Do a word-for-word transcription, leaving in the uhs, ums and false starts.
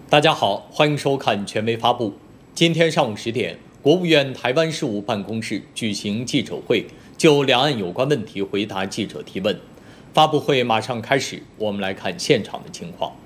大家好，欢迎收看权威发布。今天上午十点，国务院台湾事务办公室举行记者会，就两岸有关问题回答记者提问。发布会马上开始，我们来看现场的情况。